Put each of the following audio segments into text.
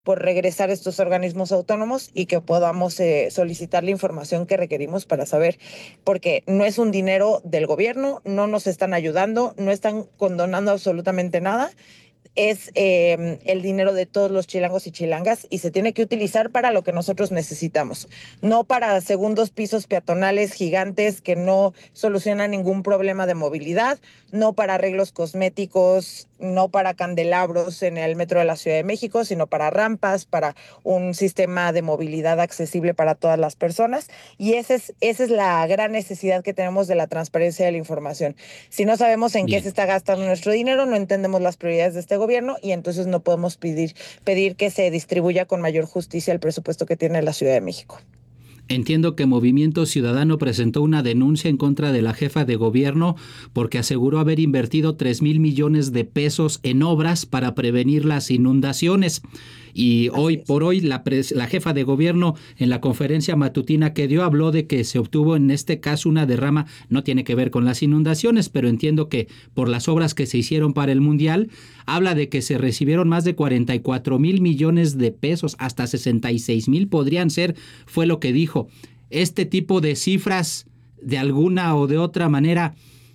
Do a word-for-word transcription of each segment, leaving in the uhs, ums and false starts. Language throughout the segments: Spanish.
por regresar a estos organismos autónomos y que podamos eh, solicitar la información que requerimos para saber, porque no es un dinero del gobierno, no nos están ayudando, no están condonando absolutamente nada. Es eh, el dinero de todos los chilangos y chilangas y se tiene que utilizar para lo que nosotros necesitamos, no para segundos pisos peatonales gigantes que no solucionan ningún problema de movilidad, no para arreglos cosméticos, no para candelabros en el metro de la Ciudad de México, sino para rampas, para un sistema de movilidad accesible para todas las personas. Y esa es, esa es la gran necesidad que tenemos de la transparencia de la información. Si no sabemos en qué se Bien. está gastando nuestro dinero, no entendemos las prioridades de este gobierno y entonces no podemos pedir, pedir que se distribuya con mayor justicia el presupuesto que tiene la Ciudad de México. Entiendo que Movimiento Ciudadano presentó una denuncia en contra de la jefa de gobierno porque aseguró haber invertido tres mil millones de pesos en obras para prevenir las inundaciones. Y hoy Así es. por hoy la, pres- la jefa de gobierno en la conferencia matutina que dio habló de que se obtuvo en este caso una derrama, no tiene que ver con las inundaciones, pero entiendo que por las obras que se hicieron para el Mundial, habla de que se recibieron más de cuarenta y cuatro mil millones de pesos, hasta sesenta y seis mil podrían ser, fue lo que dijo. Este tipo de cifras, de alguna o de otra manera,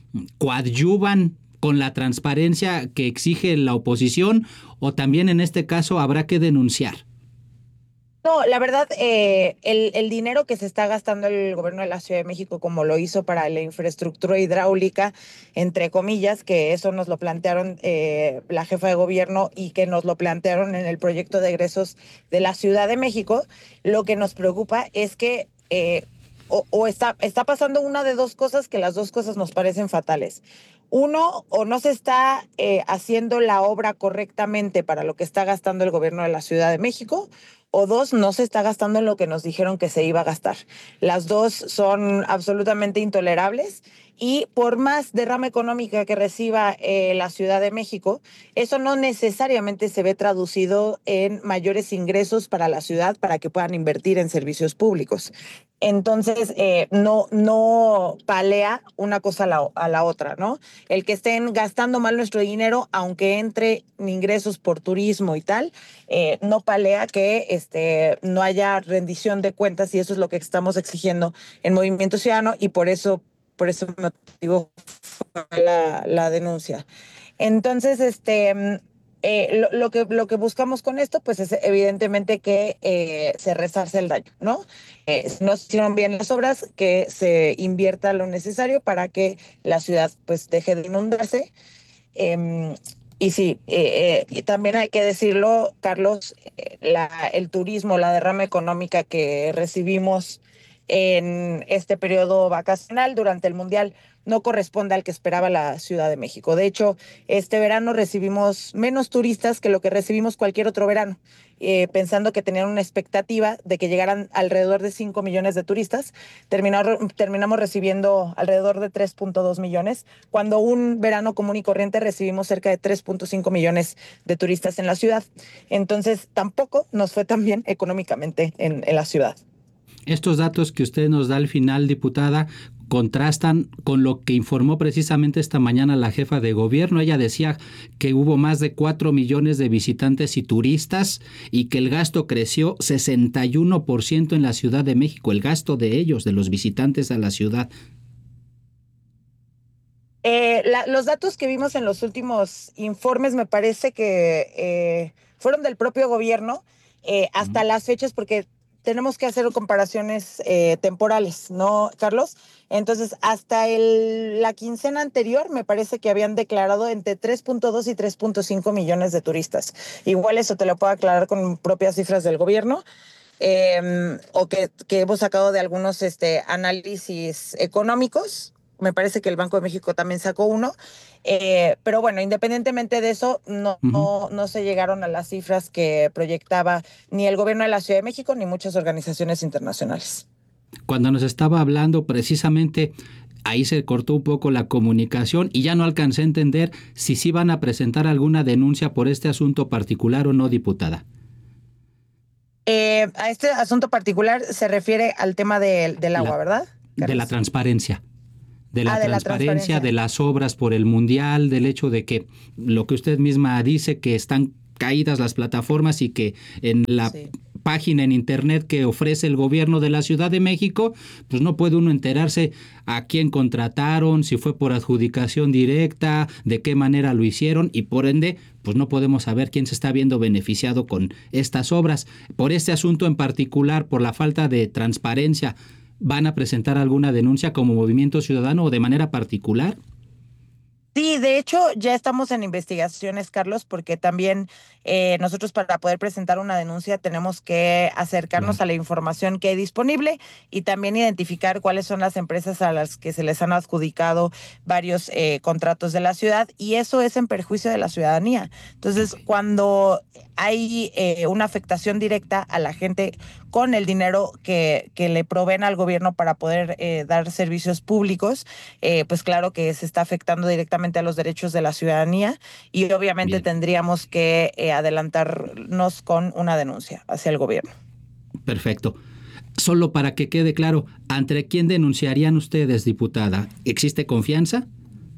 coadyuvan con la transparencia que exige la oposición, o también en este caso habrá que denunciar. No, la verdad, eh, el, el dinero que se está gastando el gobierno de la Ciudad de México, como lo hizo para la infraestructura hidráulica, entre comillas, que eso nos lo plantearon eh, la jefa de gobierno y que nos lo plantearon en el proyecto de egresos de la Ciudad de México, lo que nos preocupa es que eh, o, o está, está pasando una de dos cosas, que las dos cosas nos parecen fatales. Uno, o no se está eh, haciendo la obra correctamente para lo que está gastando el gobierno de la Ciudad de México, o dos, no se está gastando en lo que nos dijeron que se iba a gastar. Las dos son absolutamente intolerables y por más derrama económica que reciba eh, la Ciudad de México, eso no necesariamente se ve traducido en mayores ingresos para la ciudad para que puedan invertir en servicios públicos. Entonces, eh, no, no palea una cosa a la, a la otra, ¿no? El que estén gastando mal nuestro dinero, aunque entre ingresos por turismo y tal, eh, no palea que este, no haya rendición de cuentas y eso es lo que estamos exigiendo en Movimiento Ciudadano y por eso, por eso me motivo la, la denuncia. Entonces, este, eh, lo, lo, que, lo que buscamos con esto, pues es evidentemente que eh, se resarce el daño, ¿no? Eh, si no se hicieron bien las obras, que se invierta lo necesario para que la ciudad pues deje de inundarse. Eh, y sí, eh, eh, y también hay que decirlo, Carlos, eh, la, el turismo, la derrama económica que recibimos en este periodo vacacional durante el Mundial no corresponde al que esperaba la Ciudad de México. De hecho, este verano recibimos menos turistas que lo que recibimos cualquier otro verano, eh, pensando que tenían una expectativa de que llegaran alrededor de cinco millones de turistas. Terminaron, terminamos recibiendo alrededor de tres punto dos millones, cuando un verano común y corriente recibimos cerca de tres punto cinco millones de turistas en la ciudad. Entonces, tampoco nos fue tan bien económicamente en, en la ciudad. Estos datos que usted nos da al final, diputada, contrastan con lo que informó precisamente esta mañana la jefa de gobierno. Ella decía que hubo más de cuatro millones de visitantes y turistas y que el gasto creció sesenta y uno por ciento en la Ciudad de México, el gasto de ellos, de los visitantes a la ciudad. Eh, la, los datos que vimos en los últimos informes me parece que eh, fueron del propio gobierno eh, hasta las fechas, porque tenemos que hacer comparaciones eh, temporales, ¿no, Carlos? Entonces, hasta el, la quincena anterior me parece que habían declarado entre tres punto dos y tres punto cinco millones de turistas. Igual eso te lo puedo aclarar con propias cifras del gobierno. Eh, o que, que hemos sacado de algunos este, análisis económicos. Me parece que el Banco de México también sacó uno. Eh, pero bueno, independientemente de eso, no, Uh-huh. no, no se llegaron a las cifras que proyectaba ni el gobierno de la Ciudad de México ni muchas organizaciones internacionales. Cuando nos estaba hablando precisamente, ahí se cortó un poco la comunicación y ya no alcancé a entender si sí van a presentar alguna denuncia por este asunto particular o no, diputada. Eh, a este asunto particular se refiere al tema de, del agua, La, ¿verdad, de la Carlos? transparencia. De la Ah, de la transparencia, de transparencia. las obras por el Mundial, del hecho de que lo que usted misma dice que están caídas las plataformas y que en la sí. página en internet que ofrece el gobierno de la Ciudad de México, pues no puede uno enterarse a quién contrataron, si fue por adjudicación directa, de qué manera lo hicieron y por ende, pues no podemos saber quién se está viendo beneficiado con estas obras. Por este asunto en particular, por la falta de transparencia, ¿van a presentar alguna denuncia como Movimiento Ciudadano o de manera particular? Sí, de hecho ya estamos en investigaciones, Carlos, porque también eh, nosotros para poder presentar una denuncia tenemos que acercarnos a la información que hay disponible y también identificar cuáles son las empresas a las que se les han adjudicado varios eh, contratos de la ciudad, y eso es en perjuicio de la ciudadanía. Entonces, okay. cuando hay eh, una afectación directa a la gente con el dinero que, que le proveen al gobierno para poder eh, dar servicios públicos, eh, pues claro que se está afectando directamente a los derechos de la ciudadanía y obviamente Bien. tendríamos que eh, adelantarnos con una denuncia hacia el gobierno. Perfecto. Solo para que quede claro, ¿ante quién denunciarían ustedes, diputada? ¿Existe confianza?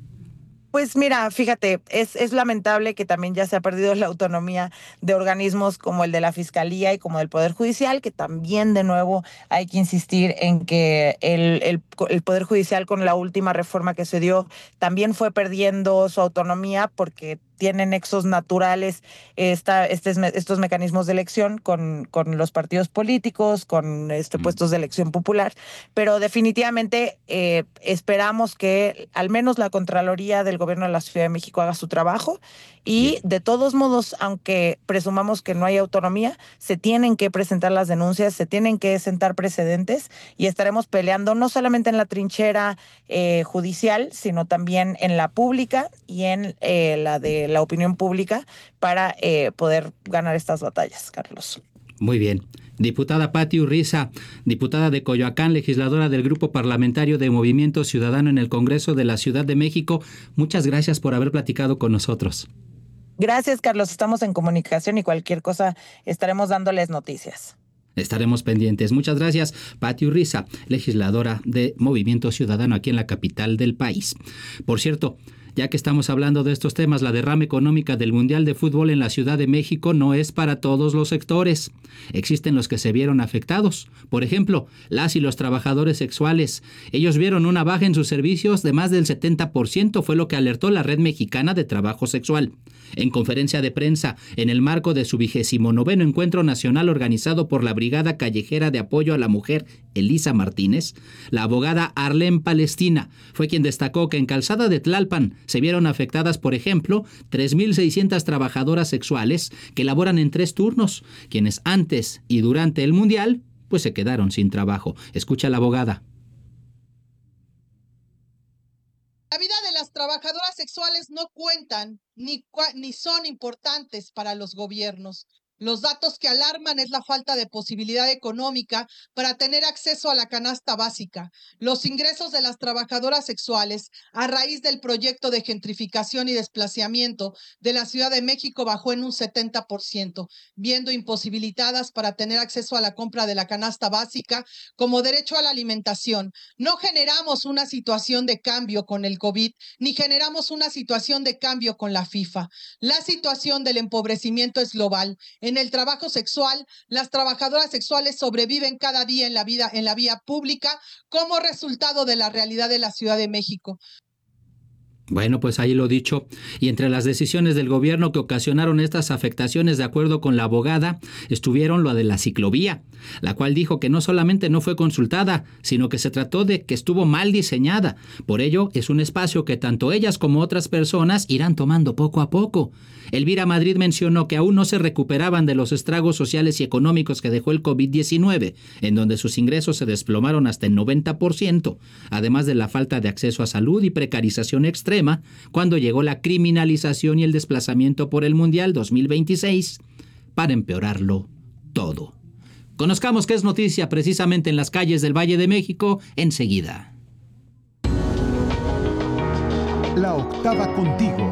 Pues mira, fíjate, es, es lamentable que también ya se ha perdido la autonomía de organismos como el de la Fiscalía y como del Poder Judicial, que también de nuevo hay que insistir en que el, el, el Poder Judicial con la última reforma que se dio también fue perdiendo su autonomía porque tienen nexos naturales esta, estes, estos mecanismos de elección con, con los partidos políticos, con este, puestos de elección popular, pero definitivamente eh, esperamos que al menos la Contraloría del Gobierno de la Ciudad de México haga su trabajo y Bien. de todos modos, aunque presumamos que no hay autonomía, se tienen que presentar las denuncias, se tienen que sentar precedentes y estaremos peleando no solamente en la trinchera eh, judicial, sino también en la pública y en eh, la de la opinión pública para eh, poder ganar estas batallas, Carlos. Muy bien. Diputada Pati Urriza, diputada de Coyoacán, legisladora del Grupo Parlamentario de Movimiento Ciudadano en el Congreso de la Ciudad de México, muchas gracias por haber platicado con nosotros. Gracias, Carlos. Estamos en comunicación y cualquier cosa estaremos dándoles noticias. Estaremos pendientes. Muchas gracias, Pati Urriza, legisladora de Movimiento Ciudadano aquí en la capital del país. Por cierto, ya que estamos hablando de estos temas, la derrama económica del Mundial de Fútbol en la Ciudad de México no es para todos los sectores. Existen los que se vieron afectados. Por ejemplo, las y los trabajadores sexuales. Ellos vieron una baja en sus servicios de más del setenta por ciento, fue lo que alertó la Red Mexicana de Trabajo Sexual. En conferencia de prensa, en el marco de su vigésimo noveno encuentro nacional organizado por la Brigada Callejera de Apoyo a la Mujer, Elisa Martínez, la abogada Arlén Palestina fue quien destacó que en Calzada de Tlalpan se vieron afectadas, por ejemplo, tres mil seiscientas trabajadoras sexuales que laboran en tres turnos, quienes antes y durante el Mundial, pues se quedaron sin trabajo. Escucha a la abogada. La vida de las trabajadoras sexuales no cuentan ni, ni son importantes para los gobiernos. Los datos que alarman es la falta de posibilidad económica para tener acceso a la canasta básica. Los ingresos de las trabajadoras sexuales a raíz del proyecto de gentrificación y desplazamiento de la Ciudad de México bajó en un setenta por ciento, viendo imposibilitadas para tener acceso a la compra de la canasta básica como derecho a la alimentación. No generamos una situación de cambio con el COVID, ni generamos una situación de cambio con la FIFA. La situación del empobrecimiento es global. En el trabajo sexual, las trabajadoras sexuales sobreviven cada día en la vida, en la vía pública como resultado de la realidad de la Ciudad de México. Bueno, pues ahí lo dicho. Y entre las decisiones del gobierno que ocasionaron estas afectaciones, de acuerdo con la abogada, estuvieron lo de la ciclovía, la cual dijo que no solamente no fue consultada, sino que se trató de que estuvo mal diseñada. Por ello, es un espacio que tanto ellas como otras personas irán tomando poco a poco. Elvira Madrid mencionó que aún no se recuperaban de los estragos sociales y económicos que dejó el COVID diecinueve, en donde sus ingresos se desplomaron hasta el noventa por ciento, además de la falta de acceso a salud y precarización extrema, cuando llegó la criminalización y el desplazamiento por el Mundial dos mil veintiséis, para empeorarlo todo. Conozcamos qué es noticia precisamente en las calles del Valle de México enseguida. La octava contigo.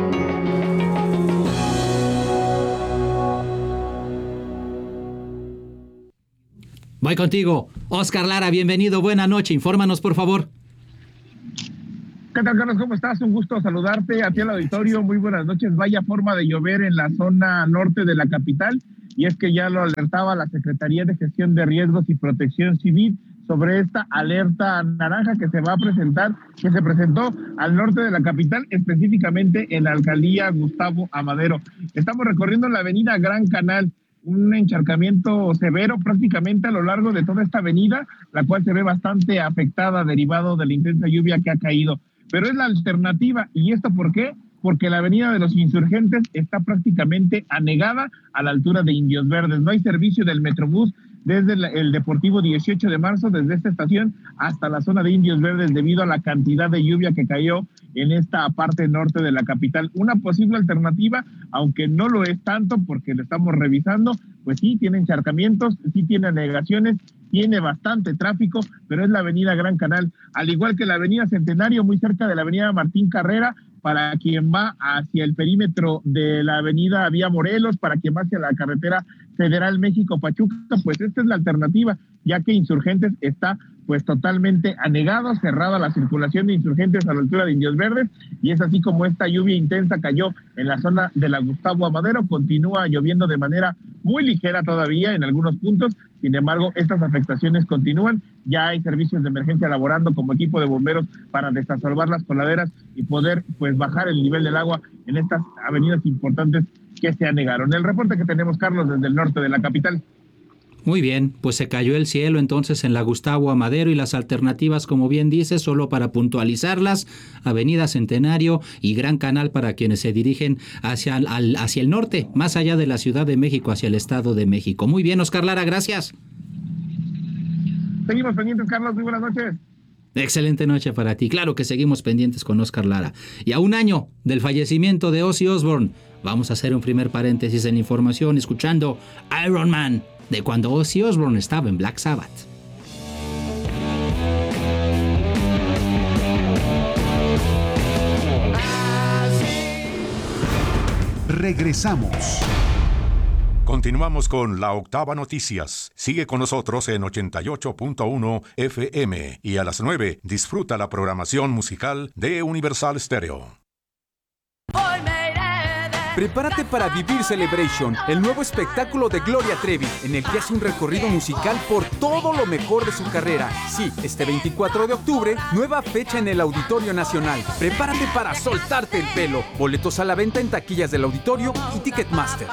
Voy contigo. Oscar Lara, bienvenido, buena noche, infórmanos por favor. ¿Qué tal, Carlos? ¿Cómo estás? Un gusto saludarte a ti al auditorio. Muy buenas noches. Vaya forma de llover en la zona norte de la capital, y es que ya lo alertaba la Secretaría de Gestión de Riesgos y Protección Civil sobre esta alerta naranja que se va a presentar, que se presentó al norte de la capital, específicamente en la alcaldía Gustavo Amadero. Estamos recorriendo la avenida Gran Canal, un encharcamiento severo prácticamente a lo largo de toda esta avenida, la cual se ve bastante afectada derivado de la intensa lluvia que ha caído. Pero es la alternativa. ¿Y esto por qué? Porque la avenida de los Insurgentes está prácticamente anegada a la altura de Indios Verdes. No hay servicio del Metrobús desde el, el Deportivo dieciocho de marzo, desde esta estación hasta la zona de Indios Verdes, debido a la cantidad de lluvia que cayó en esta parte norte de la capital. Una posible alternativa, aunque no lo es tanto porque lo estamos revisando, pues sí tiene encharcamientos, sí tiene anegaciones, tiene bastante tráfico, pero es la avenida Gran Canal, al igual que la avenida Centenario, muy cerca de la avenida Martín Carrera, para quien va hacia el perímetro de la avenida Vía Morelos, para quien va hacia la carretera Federal México-Pachuca, pues esta es la alternativa, ya que Insurgentes está pues totalmente anegado, cerrada la circulación de Insurgentes a la altura de Indios Verdes, y es así como esta lluvia intensa cayó en la zona de la Gustavo Amadero. Continúa lloviendo de manera muy ligera todavía en algunos puntos, sin embargo estas afectaciones continúan. Ya hay servicios de emergencia laborando como equipo de bomberos para desasolvar las coladeras y poder pues bajar el nivel del agua en estas avenidas importantes que se anegaron. El reporte que tenemos, Carlos, desde el norte de la capital. Muy bien, pues se cayó el cielo entonces en la Gustavo Amadero, y las alternativas, como bien dice, solo para puntualizarlas: Avenida Centenario y Gran Canal para quienes se dirigen hacia, al, hacia el norte, más allá de la Ciudad de México, hacia el Estado de México. Muy bien, Oscar Lara, gracias. Seguimos pendientes, Carlos, muy buenas noches. Excelente noche para ti. Claro que seguimos pendientes con Oscar Lara. Y a un año del fallecimiento de Ozzy Osbourne, vamos a hacer un primer paréntesis en información escuchando Iron Man, de cuando Ozzy Osbourne estaba en Black Sabbath. Regresamos. Continuamos con La Octava Noticias. Sigue con nosotros en ochenta y ocho punto uno F M, y a las nueve disfruta la programación musical de Universal Stereo. Prepárate para vivir Celebration, el nuevo espectáculo de Gloria Trevi, en el que hace un recorrido musical por todo lo mejor de su carrera. Sí, este veinticuatro de octubre, nueva fecha en el Auditorio Nacional. Prepárate para soltarte el pelo. Boletos a la venta en taquillas del Auditorio y Ticketmaster.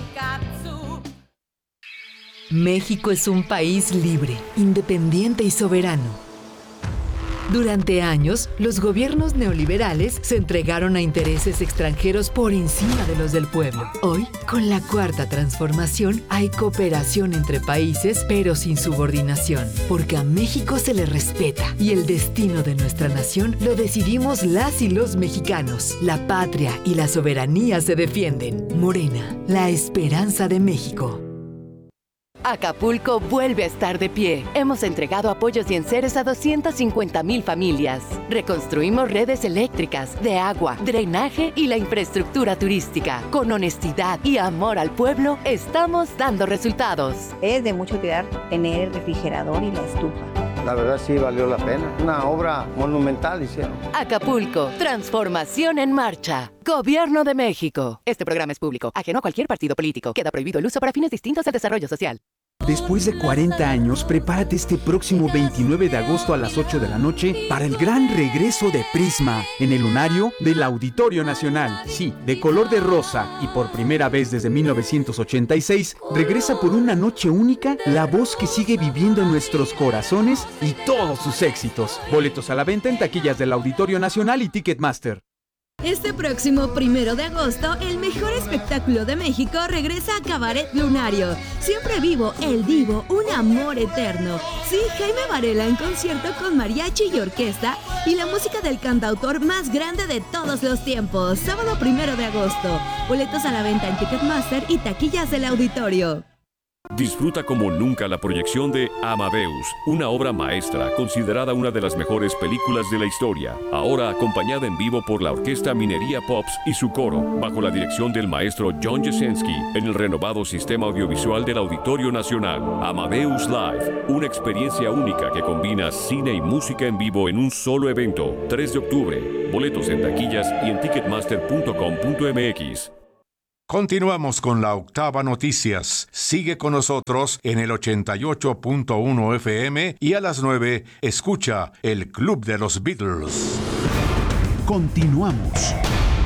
México es un país libre, independiente y soberano. Durante años, los gobiernos neoliberales se entregaron a intereses extranjeros por encima de los del pueblo. Hoy, con la Cuarta Transformación, hay cooperación entre países, pero sin subordinación, porque a México se le respeta y el destino de nuestra nación lo decidimos las y los mexicanos. La patria y la soberanía se defienden. Morena, la esperanza de México. Acapulco vuelve a estar de pie. Hemos entregado apoyos y enseres a doscientas cincuenta mil familias. Reconstruimos redes eléctricas, de agua, drenaje y la infraestructura turística. Con honestidad y amor al pueblo, estamos dando resultados. Es de mucho cuidar tener el refrigerador y la estufa. La verdad sí valió la pena. Una obra monumental hicieron. Acapulco, transformación en marcha. Gobierno de México. Este programa es público, ajeno a cualquier partido político. Queda prohibido el uso para fines distintos al desarrollo social. Después de cuarenta años, prepárate este próximo veintinueve de agosto a las ocho de la noche para el gran regreso de Prisma en el lunario del Auditorio Nacional. Sí, de color de rosa, y por primera vez desde mil novecientos ochenta y seis, regresa por una noche única la voz que sigue viviendo en nuestros corazones y todos sus éxitos. Boletos a la venta en taquillas del Auditorio Nacional y Ticketmaster. Este próximo primero de agosto, el mejor espectáculo de México regresa a Cabaret Lunario. Siempre vivo, el divo, un amor eterno. Sí, Jaime Varela en concierto con mariachi y orquesta y la música del cantautor más grande de todos los tiempos. Sábado primero de agosto. Boletos a la venta en Ticketmaster y taquillas del Auditorio. Disfruta como nunca la proyección de Amadeus, una obra maestra considerada una de las mejores películas de la historia, ahora acompañada en vivo por la Orquesta Minería Pops y su coro, bajo la dirección del maestro John Jasenski, en el renovado sistema audiovisual del Auditorio Nacional. Amadeus Live, una experiencia única que combina cine y música en vivo en un solo evento. tres de octubre, boletos en taquillas y en ticketmaster punto com punto m x. Continuamos con la Octava Noticias. Sigue con nosotros en el ochenta y ocho punto uno F M y a las nueve escucha el Club de los Beatles. Continuamos.